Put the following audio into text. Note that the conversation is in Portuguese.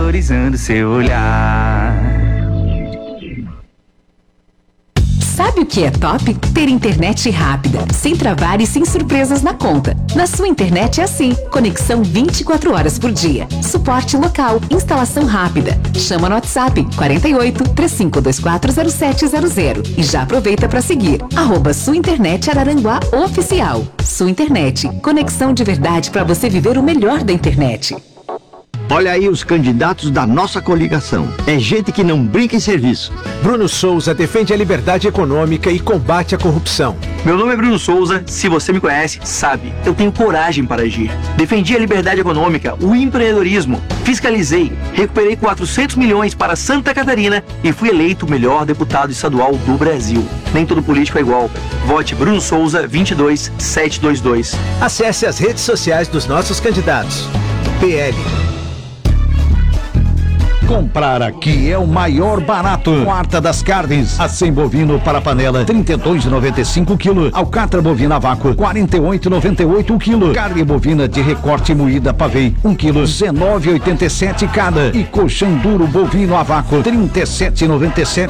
valorizando seu olhar. Sabe o que é top? Ter internet rápida, sem travar e sem surpresas na conta. Na sua internet é assim, conexão 24 horas por dia, suporte local, instalação rápida. Chama no WhatsApp 48 3524 0700 e já aproveita para seguir @Sua Internet Araranguá Oficial. Sua Internet, conexão de verdade para você viver o melhor da internet. Olha aí os candidatos da nossa coligação. É gente que não brinca em serviço. Bruno Souza defende a liberdade econômica e combate a corrupção. Meu nome é Bruno Souza, se você me conhece, sabe, eu tenho coragem para agir. Defendi a liberdade econômica, o empreendedorismo, fiscalizei, recuperei 400 milhões para Santa Catarina e fui eleito o melhor deputado estadual do Brasil. Nem todo político é igual. Vote Bruno Souza 22722. Acesse as redes sociais dos nossos candidatos. PL. Comprar aqui é o maior barato. Quarta das carnes. Acém bovino para panela, 32,95 kg. Alcatra bovina a vácuo, 48,98 kg. Carne bovina de recorte moída pavê, 1 kg, 19,87 cada. E colchão duro bovino a vácuo, 37,97